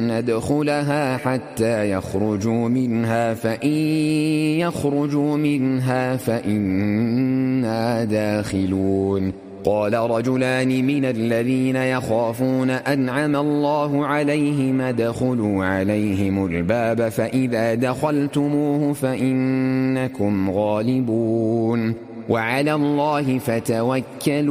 ندخلها حتى يخرجوا منها فإن يخرجوا منها فإنا داخلون. قال رجلان من الذين يخافون أنعم الله عليهم ادخلوا عليهم الباب فإذا دخلتموه فإنكم غالبون وعلى الله فتوكلوا